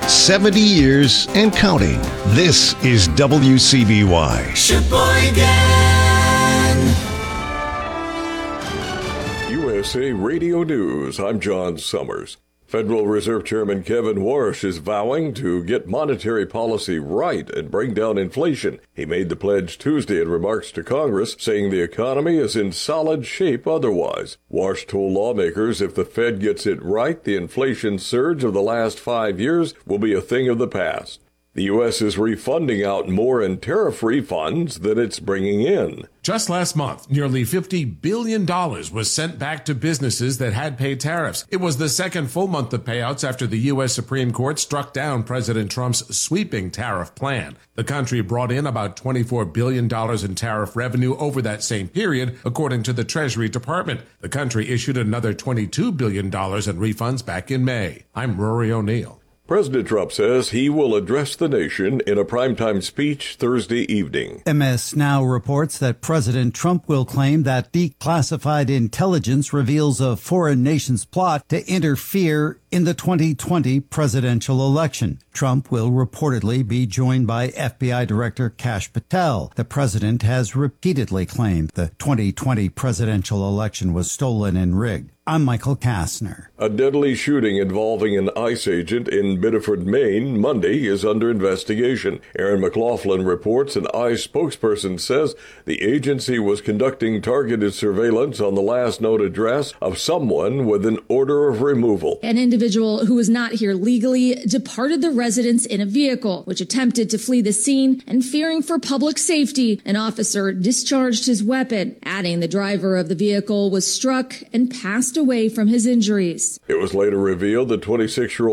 70 years and counting. This is WCBY. Sheboygan. USA Radio News, I'm John Summers. Federal Reserve Chairman Kevin Warsh is vowing to get monetary policy right and bring down inflation. He made the pledge Tuesday in remarks to Congress, saying the economy is in solid shape otherwise. Warsh told lawmakers if the Fed gets it right, the inflation surge of the last 5 years will be a thing of the past. The U.S. is refunding out more in tariff refunds than it's bringing in. Just last month, nearly $50 billion was sent back to businesses that had paid tariffs. It was the second full month of payouts after the U.S. Supreme Court struck down President Trump's sweeping tariff plan. The country brought in about $24 billion in tariff revenue over that same period, according to the Treasury Department. The country issued another $22 billion in refunds back in May. I'm Rory O'Neill. President Trump says he will address the nation in a primetime speech Thursday evening. MS Now reports that President Trump will claim that declassified intelligence reveals a foreign nation's plot to interfere in the 2020 presidential election. Trump will reportedly be joined by FBI Director Kash Patel. The president has repeatedly claimed the 2020 presidential election was stolen and rigged. I'm Michael Kastner. A deadly shooting involving an ICE agent in Biddeford, Maine, Monday is under investigation. Aaron McLaughlin reports an ICE spokesperson says the agency was conducting targeted surveillance on the last known address of someone with an order of removal. An individual who was not here legally departed the residence in a vehicle, which attempted to flee the scene, and fearing for public safety, an officer discharged his weapon, adding the driver of the vehicle was struck and passed away from his injuries. It was later revealed the 26-year-old